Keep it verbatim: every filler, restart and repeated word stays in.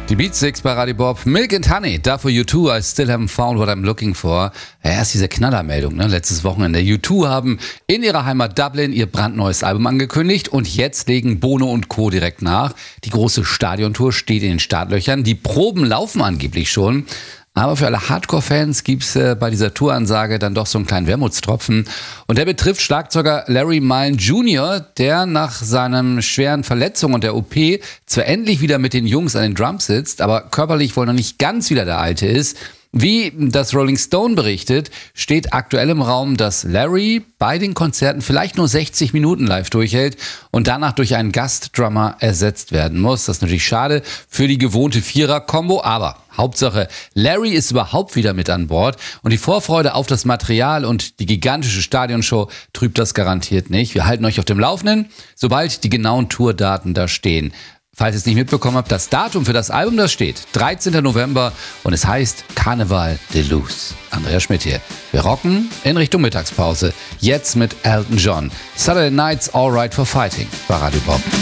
Die Beatsticks bei Radio Bob. Milk and Honey, dafür U zwei, I still haven't found what I'm looking for. Ja, erst diese Knallermeldung, ne? Letztes Wochenende. U zwei haben in ihrer Heimat Dublin ihr brandneues Album angekündigt und jetzt legen Bono und Co. direkt nach. Die große Stadiontour steht in den Startlöchern. Die Proben laufen angeblich schon. Aber für alle Hardcore-Fans gibt's äh, bei dieser Touransage dann doch so einen kleinen Wermutstropfen. Und der betrifft Schlagzeuger Larry Mullen Junior, der nach seinen schweren Verletzungen und der O P zwar endlich wieder mit den Jungs an den Drums sitzt, aber körperlich wohl noch nicht ganz wieder der Alte ist. Wie das Rolling Stone berichtet, steht aktuell im Raum, dass Larry bei den Konzerten vielleicht nur sechzig Minuten live durchhält und danach durch einen Gastdrummer ersetzt werden muss. Das ist natürlich schade für die gewohnte Vierer-Kombo, aber Hauptsache, Larry ist überhaupt wieder mit an Bord und die Vorfreude auf das Material und die gigantische Stadionshow trübt das garantiert nicht. Wir halten euch auf dem Laufenden, sobald die genauen Tourdaten da stehen. Falls ihr es nicht mitbekommen habt, das Datum für das Album, das steht dreizehnten November und es heißt Carnival de Luz. Andreas Schmidt hier. Wir rocken in Richtung Mittagspause. Jetzt mit Elton John. Saturday Night's All Right for Fighting bei Radio Bob.